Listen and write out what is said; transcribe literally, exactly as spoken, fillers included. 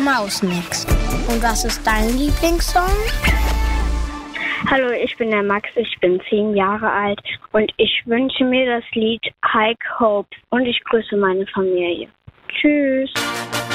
Mausnix. Und was ist dein Lieblingssong? Hallo, ich bin der Max, ich bin zehn Jahre alt und ich wünsche mir das Lied High Hopes und ich grüße meine Familie. Tschüss.